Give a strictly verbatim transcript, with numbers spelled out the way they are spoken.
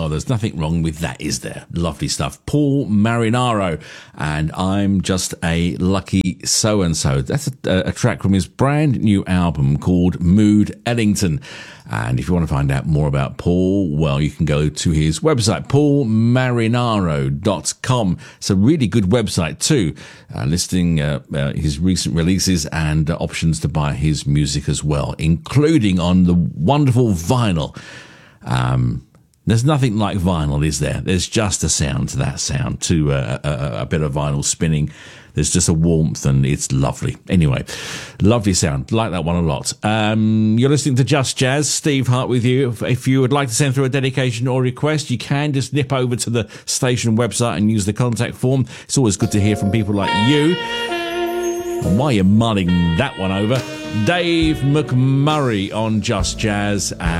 Well, there's nothing wrong with that, is there? Lovely stuff. Paul Marinaro, and I'm Just a Lucky So-and-So. That's a, a track from his brand new album called Mood Ellington. And if you want to find out more about Paul, well, you can go to his website, paul marinaro dot com. It's a really good website too, uh, listing uh, uh, his recent releases and uh, options to buy his music as well, including on the wonderful vinyl. Um, there's nothing like vinyl, is there? There's just a sound to that sound, to uh, a, a bit of vinyl spinning. There's just a warmth and it's lovely. Anyway, lovely sound. Like that one a lot. Um, you're listening to Just Jazz. Steve Hart with you. If you would like to send through a dedication or request, you can just nip over to the station website and use the contact form. It's always good to hear from people like you. And while you're mulling that one over, Dave McMurray on Just Jazz.